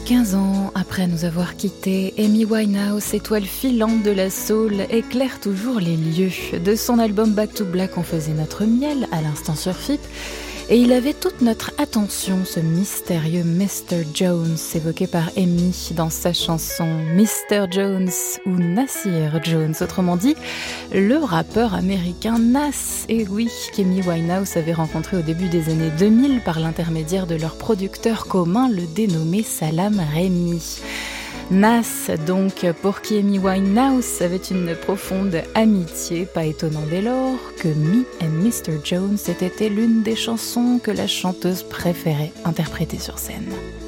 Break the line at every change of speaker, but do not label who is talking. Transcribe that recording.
15 ans après nous avoir quittés, Amy Winehouse, étoile filante de la soul, éclaire toujours les lieux. De son album Back to Black, on faisait notre miel à l'instant sur FIP. Et il avait toute notre attention, ce mystérieux Mr. Jones, évoqué par Amy dans sa chanson Mr. Jones ou Nasir Jones. Autrement dit, le rappeur américain Nas. Et oui, qu'Amy Winehouse avait rencontré au début des années 2000 par l'intermédiaire de leur producteur commun, le dénommé Salam Remi. Nas, donc, pour qui Amy Winehouse avait une profonde amitié, pas étonnant dès lors que Me and Mr. Jones ait été l'une des chansons que la chanteuse préférait interpréter sur scène.